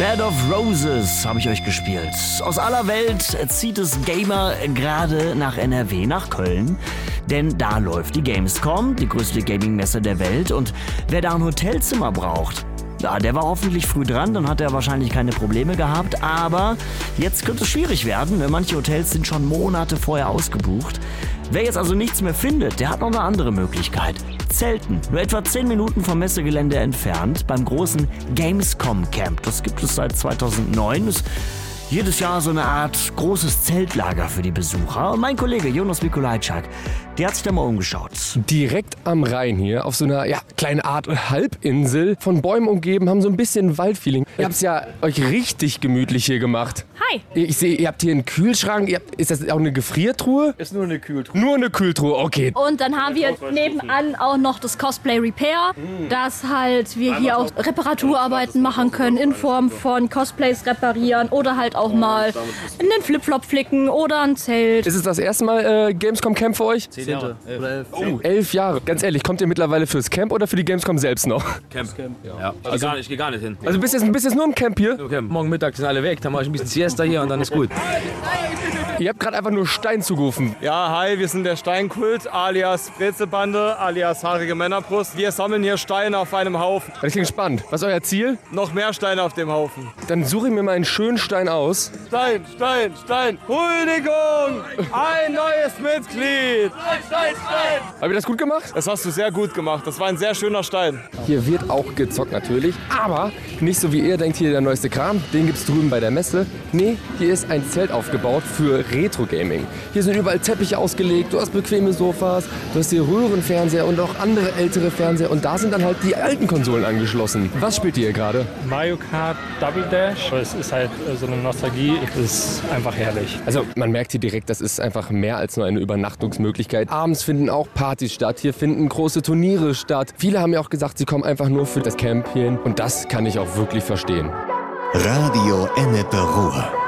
Bed of Roses habe ich euch gespielt. Aus aller Welt zieht es Gamer gerade nach NRW, nach Köln. Denn da läuft die Gamescom, die größte Gaming-Messe der Welt. Und wer da ein Hotelzimmer braucht, ja, der war hoffentlich früh dran, dann hat er wahrscheinlich keine Probleme gehabt. Aber jetzt könnte es schwierig werden, denn manche Hotels sind schon Monate vorher ausgebucht. Wer jetzt also nichts mehr findet, der hat noch eine andere Möglichkeit. Zelten, nur etwa 10 Minuten vom Messegelände entfernt, beim großen Gamescom Camp. Das gibt es seit 2009. Ist jedes Jahr so eine Art großes Zeltlager für die Besucher. Und mein Kollege Jonas Mikulajczak, der hat sich da mal umgeschaut. Direkt am Rhein hier, auf so einer kleine Art Halbinsel, von Bäumen umgeben, haben so ein bisschen Waldfeeling. Ihr habt es ja euch richtig gemütlich hier gemacht. Hi. Ich sehe, ihr habt hier einen Kühlschrank. Ist das auch eine Gefriertruhe? Ist nur eine Kühltruhe. Nur eine Kühltruhe, okay. Und dann haben wir nebenan auch noch das Cosplay Repair, dass halt wir hier auch Reparaturarbeiten machen können in Form von Cosplays reparieren oder halt auch mal einen Flipflop flicken oder ein Zelt. Ist es das erste Mal Gamescom Camp für euch? 10 Jahre. 11. Oh, 11 Jahre. Ganz ehrlich, kommt ihr mittlerweile fürs Camp oder für die Gamescom selbst noch? Camp. Ja. Ich geh gar nicht hin. Also bist jetzt nur im Camp hier? Okay. Morgen Mittag sind alle weg, dann mache ich ein bisschen Siesta hier und dann ist gut. Ihr habt gerade einfach nur Stein zugerufen. Ja, hi, wir sind der Steinkult, alias Brezelbande, alias haarige Männerbrust. Wir sammeln hier Steine auf einem Haufen. Das klingt spannend. Was ist euer Ziel? Noch mehr Steine auf dem Haufen. Dann suche ich mir mal einen schönen Stein aus. Stein, Stein, Stein. Huldigung! Ein neues Mitglied! Stein, Stein! Habt ihr das gut gemacht? Das hast du sehr gut gemacht. Das war ein sehr schöner Stein. Hier wird auch gezockt natürlich, aber nicht so wie ihr denkt, hier der neueste Kram, den gibt's drüben bei der Messe. Nee, hier ist ein Zelt aufgebaut für Retro-Gaming. Hier sind überall Teppiche ausgelegt, du hast bequeme Sofas, du hast hier Röhrenfernseher und auch andere ältere Fernseher und da sind dann halt die alten Konsolen angeschlossen. Was spielt ihr gerade? Mario Kart Double Dash. Es ist halt so eine Nostalgie, es ist einfach herrlich. Also man merkt hier direkt, das ist einfach mehr als nur eine Übernachtungsmöglichkeit. Abends finden auch Partys statt, hier finden große Turniere statt. Viele haben ja auch gesagt, sie kommen einfach nur für das Camp hierhin und das kann ich auch wirklich verstehen. Radio Ennepe Ruhr.